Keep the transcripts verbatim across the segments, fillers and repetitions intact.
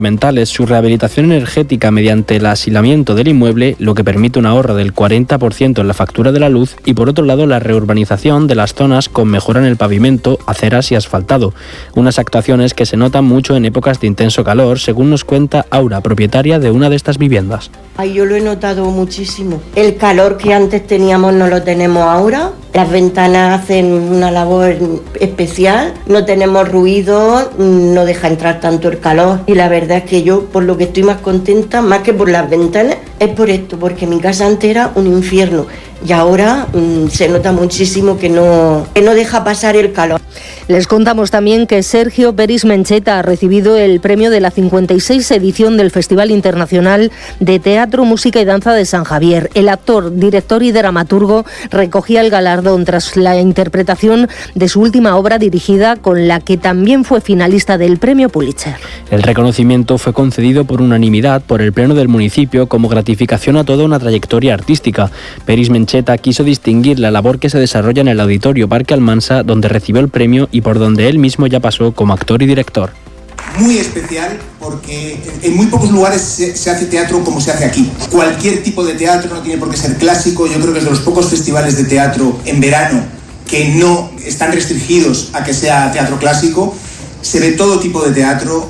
Mentales, su rehabilitación energética mediante el aislamiento del inmueble, lo que permite un ahorro del cuarenta por ciento en la factura de la luz, y por otro lado la reurbanización de las zonas con mejora en el pavimento, aceras y asfaltado. Unas actuaciones que se notan mucho en épocas de intenso calor, según nos cuenta Aura, propietaria de una de estas viviendas. Ay, yo lo he notado muchísimo. El calor que antes teníamos no lo tenemos ahora. Las ventanas hacen una labor especial, no tenemos ruido, no deja entrar tanto el calor. Y la verdad es que yo, por lo que estoy más contenta, más que por las ventanas, es por esto, porque mi casa antes era un infierno. Y ahora mmm, se nota muchísimo que no, que no deja pasar el calor. Les contamos también que Sergio Peris Mencheta ha recibido el premio de la cincuenta y sexta edición del Festival Internacional de Teatro, Música y Danza de San Javier. El actor, director y dramaturgo recogía el galardón tras la interpretación de su última obra dirigida, con la que también fue finalista del Premio Pulitzer. El reconocimiento fue concedido por unanimidad por el Pleno del municipio como gratificación a toda una trayectoria artística. Peris Mencheta quiso distinguir la labor que se desarrolla en el Auditorio Parque Almansa, donde recibió el premio y por donde él mismo ya pasó como actor y director. Muy especial porque en muy pocos lugares se, se hace teatro como se hace aquí. Cualquier tipo de teatro, no tiene por qué ser clásico. Yo creo que es de los pocos festivales de teatro en verano que no están restringidos a que sea teatro clásico. Se ve todo tipo de teatro.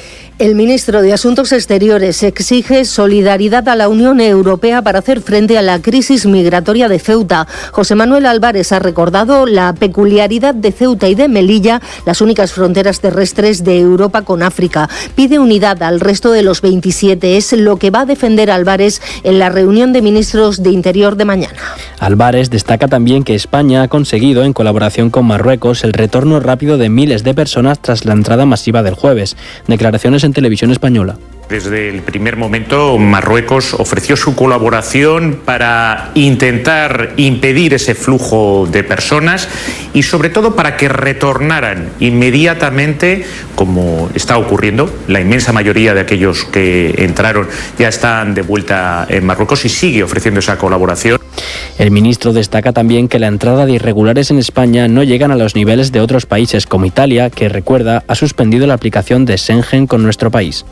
El ministro de Asuntos Exteriores exige solidaridad a la Unión Europea para hacer frente a la crisis migratoria de Ceuta. José Manuel Álvarez ha recordado la peculiaridad de Ceuta y de Melilla, las únicas fronteras terrestres de Europa con África. Pide unidad al resto de los veintisiete. Es lo que va a defender Álvarez en la reunión de ministros de Interior de mañana. Álvarez destaca también que España ha conseguido, en colaboración con Marruecos, el retorno rápido de miles de personas tras la entrada masiva del jueves. Declaraciones en Televisión Española. Desde el primer momento, Marruecos ofreció su colaboración para intentar impedir ese flujo de personas y, sobre todo, para que retornaran inmediatamente, como está ocurriendo. La inmensa mayoría de aquellos que entraron ya están de vuelta en Marruecos y sigue ofreciendo esa colaboración. El ministro destaca también que la entrada de irregulares en España no llegan a los niveles de otros países como Italia, que, recuerda, ha suspendido la aplicación de Schengen con nuestro país.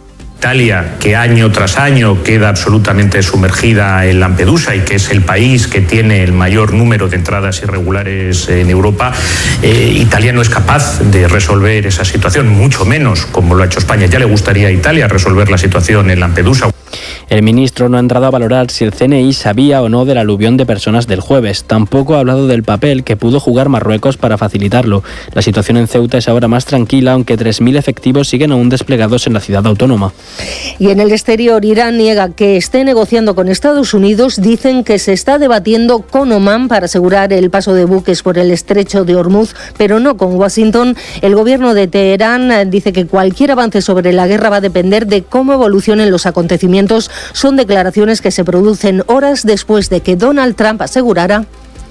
Italia, que año tras año queda absolutamente sumergida en Lampedusa y que es el país que tiene el mayor número de entradas irregulares en Europa, eh, Italia no es capaz de resolver esa situación, mucho menos como lo ha hecho España. Ya le gustaría a Italia resolver la situación en Lampedusa. El ministro no ha entrado a valorar si el C N I sabía o no del aluvión de personas del jueves. Tampoco ha hablado del papel que pudo jugar Marruecos para facilitarlo. La situación en Ceuta es ahora más tranquila, aunque tres mil efectivos siguen aún desplegados en la ciudad autónoma. Y en el exterior, Irán niega que esté negociando con Estados Unidos. Dicen que se está debatiendo con Omán para asegurar el paso de buques por el estrecho de Hormuz, pero no con Washington. El gobierno de Teherán dice que cualquier avance sobre la guerra va a depender de cómo evolucionen los acontecimientos. Son declaraciones que se producen horas después de que Donald Trump asegurara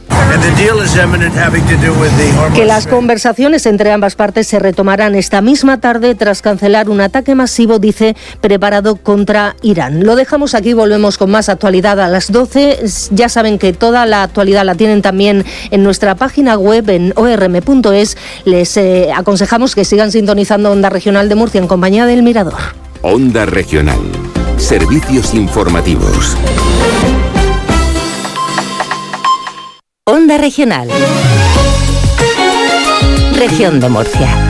que las conversaciones entre ambas partes se retomarán esta misma tarde tras cancelar un ataque masivo, dice, preparado contra Irán. Lo dejamos aquí, volvemos con más actualidad a las doce. Ya saben que toda la actualidad la tienen también en nuestra página web en o r m punto es. Les eh, aconsejamos que sigan sintonizando Onda Regional de Murcia en compañía del Mirador. Onda Regional. Servicios informativos. Onda Regional. Región de Murcia.